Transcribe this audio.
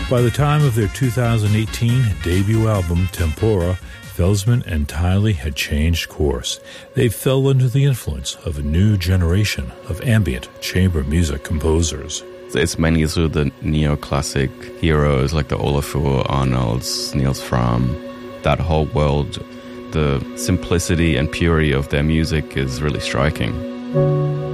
By the time of their 2018 debut album, Tempora, Felsman and Tiley had changed course. They fell under the influence of a new generation of ambient chamber music composers. It's mainly through the neoclassic heroes like the Olafur Arnolds, Niels Fram, that whole world. The simplicity and purity of their music is really striking.